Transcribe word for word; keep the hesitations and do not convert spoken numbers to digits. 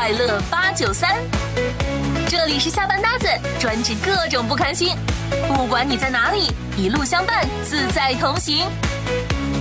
快乐八九三。这里是下班搭子，专治各种不开心。不管你在哪里，一路相伴，自在同行。